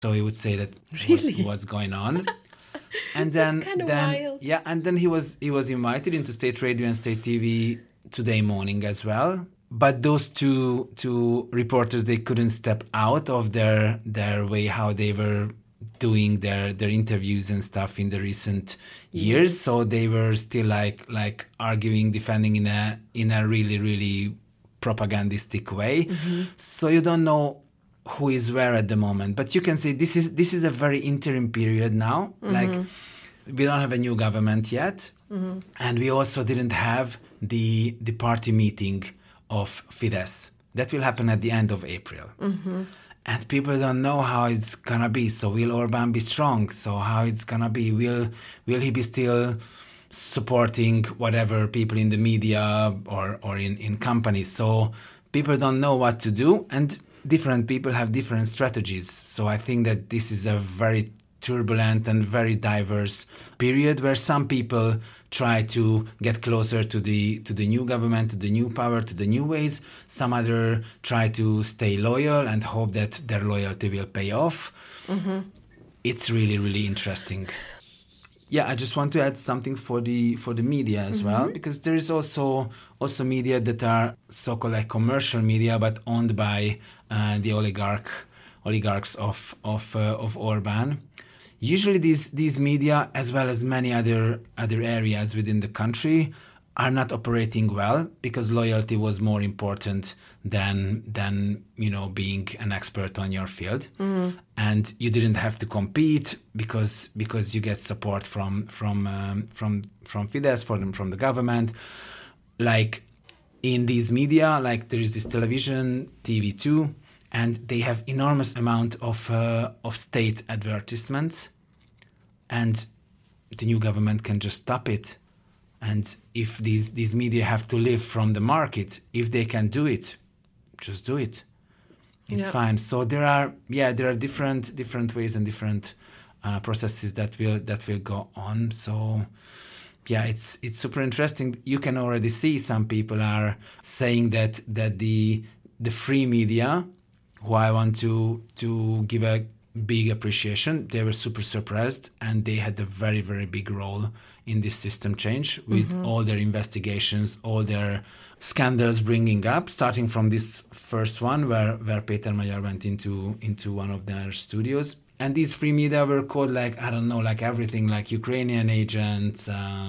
So he would say that Really? what's going on. And then wild. yeah, and then he was invited into State Radio and State TV Today Morning as well. But those two reporters, they couldn't step out of their way how they were doing their interviews and stuff in the recent years. So they were still like arguing, defending in a really, really propagandistic way. So you don't know who is where at the moment. But you can see this is a very interim period now. Like we don't have a new government yet. And we also didn't have the party meeting of Fidesz. That will happen at the end of April. And people don't know how it's gonna be. So will Orbán be strong? So how it's gonna be? Will he be still supporting whatever people in the media or in companies? So people don't know what to do, and different people have different strategies. So I think that this is a very turbulent and very diverse period where some people try to get closer to the new government, to the new power, to the new ways. Some other try to stay loyal and hope that their loyalty will pay off. It's really, really interesting. Yeah, I just want to add something for the media as well, because there is also media that are so-called like commercial media, but owned by the oligarchs of Orbán. Usually these media, as well as many other areas within the country, are not operating well because loyalty was more important than being an expert on your field. And you didn't have to compete because you get support from Fidesz, from the government. Like in these media, like there is this television, TV2, and they have enormous amount of state advertisements, and the new government can just stop it. And if these media have to live from the market, if they can do it, just do it. It's fine. So there are different ways and different processes that will go on. So yeah, it's super interesting. You can already see some people are saying that the free media, who I want to give a big appreciation, they were super surprised, and they had a very, very big role in this system change with all their investigations, all their scandals bringing up, starting from this first one where Péter Magyar went into one of their studios. And these free media were called like everything, like Ukrainian agents,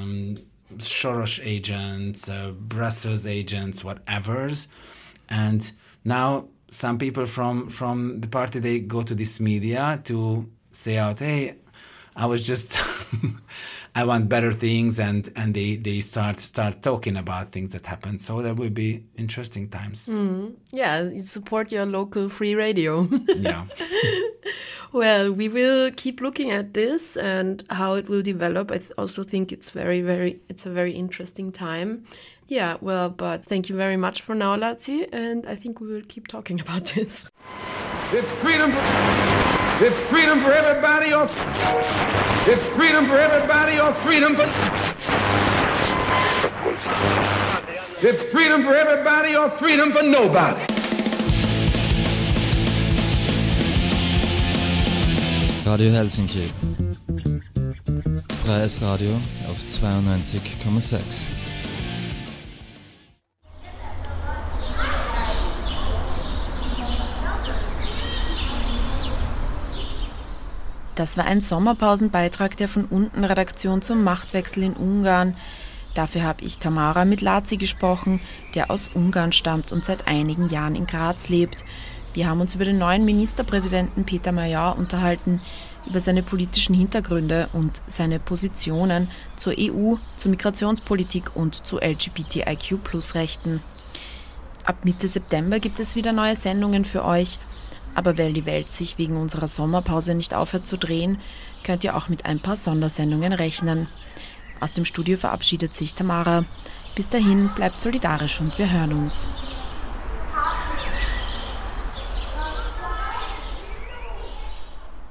Soros agents, Brussels agents, whatevers. And now some people from the party, they go to this media to say out, hey, I was just I want better things, and they start talking about things that happen. So there will be interesting times. Yeah, you support your local free radio. Yeah. Well, we will keep looking at this and how it will develop. I also think it's it's a very interesting time. Yeah, well, but thank you very much for now, Laci, and I think we will keep talking about this. It's freedom for everybody, or it's freedom for everybody, or freedom for it's freedom for everybody, or freedom for nobody. Radio Helsinki. Freies Radio auf 92,6. Das war ein Sommerpausenbeitrag der von unten Redaktion zum Machtwechsel in Ungarn. Dafür habe ich Tamara mit Laci gesprochen, der aus Ungarn stammt und seit einigen Jahren in Graz lebt. Wir haben uns über den neuen Ministerpräsidenten Péter Magyar unterhalten, über seine politischen Hintergründe und seine Positionen zur EU, zur Migrationspolitik und zu LGBTIQ+-Rechten. Ab Mitte September gibt es wieder neue Sendungen für euch. Aber weil die Welt sich wegen unserer Sommerpause nicht aufhört zu drehen, könnt ihr auch mit ein paar Sondersendungen rechnen. Aus dem Studio verabschiedet sich Tamara. Bis dahin, bleibt solidarisch und wir hören uns.